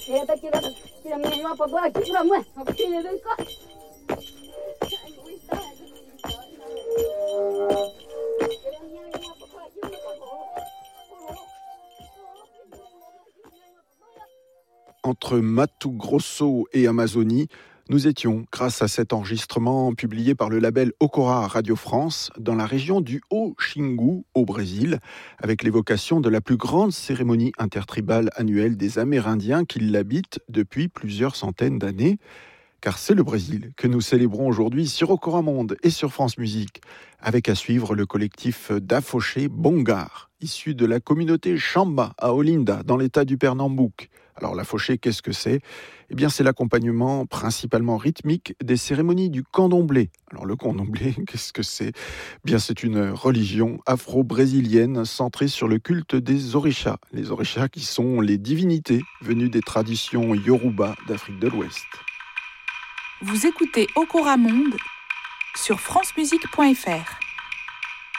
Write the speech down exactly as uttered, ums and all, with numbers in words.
Entre Mato Grosso et Amazonie, nous étions, grâce à cet enregistrement publié par le label Okora Radio France, dans la région du Haut-Xingu, au Brésil, avec l'évocation de la plus grande cérémonie intertribale annuelle des Amérindiens qui l'habitent depuis plusieurs centaines d'années. Car c'est le Brésil que nous célébrons aujourd'hui sur Okora Monde et sur France Musique, avec à suivre le collectif d'Afoxé Bongar, issu de la communauté Xamba à Olinda, dans l'état du Pernambouc. Alors l'Afoxé, qu'est-ce que c'est ? Eh bien c'est l'accompagnement principalement rythmique des cérémonies du candomblé. Alors le candomblé, qu'est-ce que c'est ? Eh bien c'est une religion afro-brésilienne centrée sur le culte des orishas. Les orishas qui sont les divinités venues des traditions yoruba d'Afrique de l'Ouest. Vous écoutez Okora Monde sur francemusique point f r.